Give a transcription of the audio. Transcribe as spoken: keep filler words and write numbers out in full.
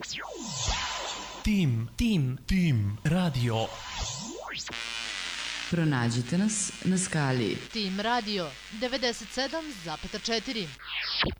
Tim, Tim, Tim Radio. Pronađite nas na skali Tim Radio devedeset sedam zarez četiri.